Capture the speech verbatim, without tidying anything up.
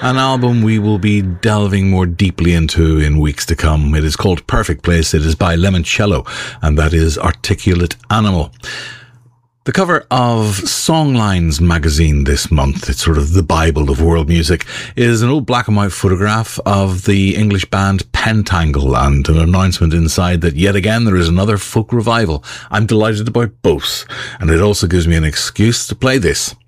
an album we will be delving more deeply into in weeks to come. It is called Perfect Place. It is by Lemoncello, and that is Articulate Animal. The cover of Songlines magazine this month, it's sort of the Bible of world music, is an old black and white photograph of the English band Pentangle and an announcement inside that yet again there is another folk revival. I'm delighted about both, and it also gives me an excuse to play this.